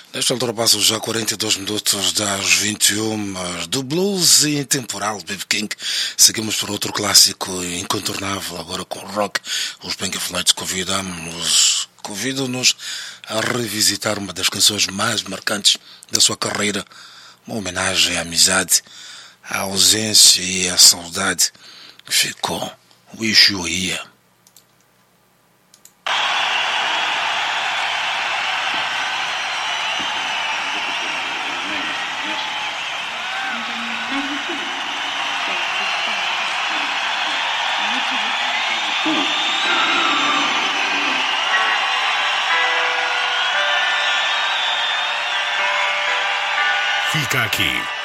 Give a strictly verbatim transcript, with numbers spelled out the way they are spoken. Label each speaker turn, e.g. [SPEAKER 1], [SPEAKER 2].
[SPEAKER 1] Nesta altura passam já quarenta e dois minutos das vinte e uma do blues intemporal B B King. Seguimos por outro clássico incontornável, agora com rock. Os Pink Floyd convidam-nos convidam-nos a revisitar uma das canções mais marcantes da sua carreira, uma homenagem à amizade, à ausência e à saudade que ficou. Wish You Here.
[SPEAKER 2] Fica aqui